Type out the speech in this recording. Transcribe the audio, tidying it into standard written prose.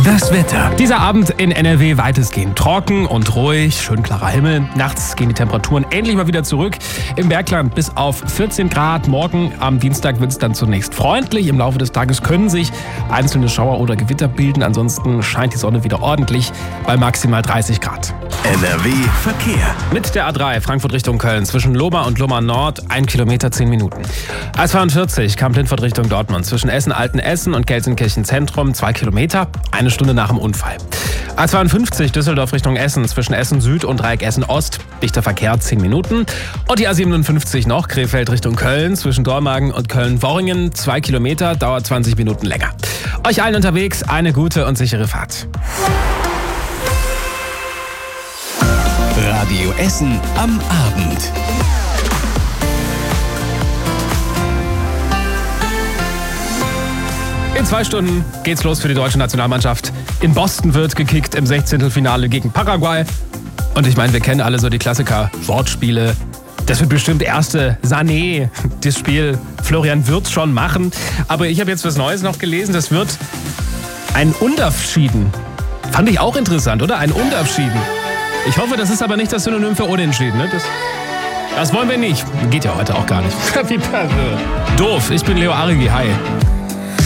Das Wetter. Dieser Abend in NRW weitestgehend trocken und ruhig, schön klarer Himmel. Nachts gehen die Temperaturen endlich mal wieder zurück. Im Bergland bis auf 14 Grad. Morgen am Dienstag wird es dann zunächst freundlich. Im Laufe des Tages können sich einzelne Schauer oder Gewitter bilden. Ansonsten scheint die Sonne wieder ordentlich bei maximal 30 Grad. NRW Verkehr. Mit der A3 Frankfurt Richtung Köln zwischen Lohmar und Lohmar Nord 1 Kilometer 10 Minuten. A42 Kamp-Lindfort Richtung Dortmund zwischen Essen-Altenessen und Gelsenkirchen Zentrum 2 Kilometer, 1 Stunde nach dem Unfall. A52 Düsseldorf Richtung Essen zwischen Essen Süd und Dreieck Essen Ost, dichter Verkehr 10 Minuten. Und die A57 noch Krefeld Richtung Köln zwischen Dormagen und Köln-Worringen 2 Kilometer, dauert 20 Minuten länger. Euch allen unterwegs eine gute und sichere Fahrt. Radio Essen am Abend. In 2 Stunden geht's los für die deutsche Nationalmannschaft. In Boston wird gekickt im 16. Finale gegen Paraguay. Und ich meine, wir kennen alle so die Klassiker, Wortspiele. Das wird bestimmt erste Sané, das Spiel. Florian wird's schon machen. Aber ich habe jetzt was Neues noch gelesen, das wird ein Unentschieden. Fand ich auch interessant, oder? Ein Unentschieden. Ich hoffe, das ist aber nicht das Synonym für Unentschieden. Ne? Das wollen wir nicht. Geht ja heute auch gar nicht. Doof, ich bin Leo Arigi. Hi.